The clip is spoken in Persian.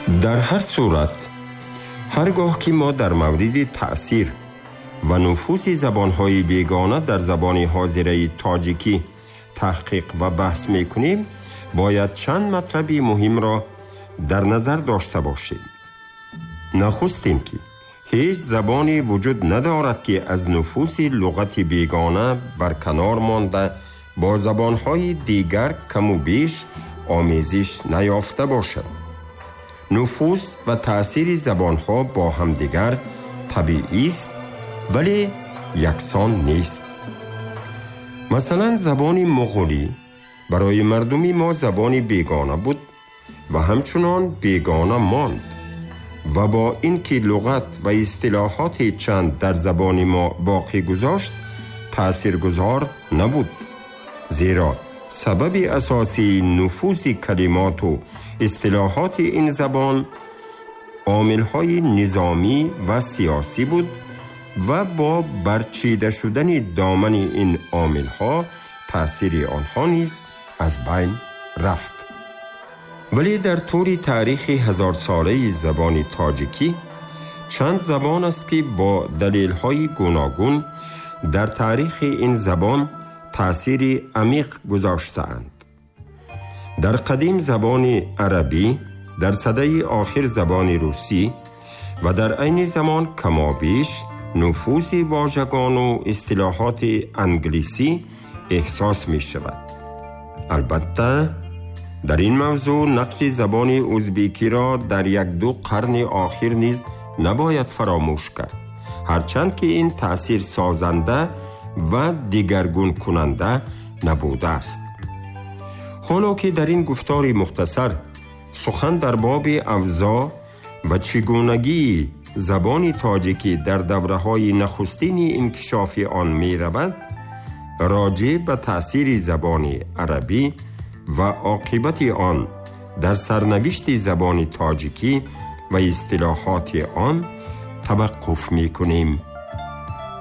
در هر صورت هرگاه که ما در مورد تأثیر و نفوذ زبانهای بیگانه در زبان حاضره تاجیکی تحقیق و بحث میکنیم، باید چند مطلب مهم را در نظر داشته باشیم. نخستین که هیچ زبانی وجود ندارد که از نفوذ لغت بیگانه برکنار مانده با زبانهای دیگر کم و بیش آمیزش نیافته باشد. نفوذ و تأثیر زبانها با هم دیگر طبیعی است ولی یکسان نیست. مثلا زبان مغولی برای مردمی ما زبانی بیگانه بود و همچنان بیگانه ماند و با اینکه لغت و اصطلاحات چند در زبان ما باقی گذاشت تأثیرگذار نبود، زیرا سبب اساسی نفوذ کلمات و اصطلاحات این زبان عامل‌های نظامی و سیاسی بود و با برچیده شدن دامن این عامل‌ها تأثیر آنها نیز از بین رفت. ولی در طول تاریخ 1000 ساله زبان تاجیکی چند زبان است که با دلیل‌های گوناگون در تاریخ این زبان تأثیر عمیق گذاشته‌اند. در قدیم زبان عربی، در سده آخر زبان روسی و در عین زمان کمابیش نفوذ واژگان و اصطلاحات انگلیسی احساس می شود. البته در این موضوع نقش زبان ازبکی را در 1-2 قرن آخر نیز نباید فراموش کرد، هرچند که این تأثیر سازنده و دیگرگون کننده نبوده است. حالا که در این گفتار مختصر سخن در باب اوضاع و چگونگی زبان تاجیکی در دوره‌های نخستین انکشاف آن می رود، راجع به تأثیر زبان عربی و عاقبت آن در سرنوشت زبان تاجیکی و اصطلاحات آن توقف می کنیم.